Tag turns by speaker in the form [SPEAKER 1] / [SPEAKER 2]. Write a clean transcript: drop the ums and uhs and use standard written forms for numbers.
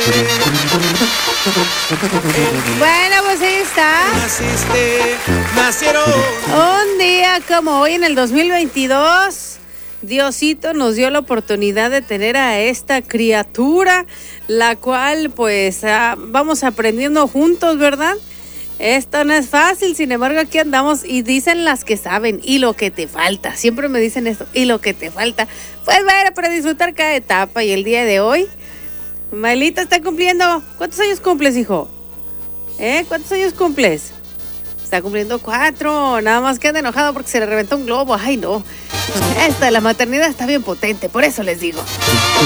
[SPEAKER 1] Bueno, pues ahí está.
[SPEAKER 2] Nacieron.
[SPEAKER 1] Un día como hoy en el 2022, Diosito nos dio la oportunidad de tener a esta criatura, la cual pues vamos aprendiendo juntos, ¿verdad? Esto no es fácil, sin embargo aquí andamos y dicen las que saben, y lo que te falta, siempre me dicen esto, y lo que te falta, pues bueno, para disfrutar cada etapa. Y el día de hoy, Mailita está cumpliendo, ¿cuántos años cumples, hijo? ¿Cuántos años cumples? Está cumpliendo 4, nada más que anda enojado porque se le reventó un globo. Ay, no, esta, la maternidad está bien potente, por eso les digo.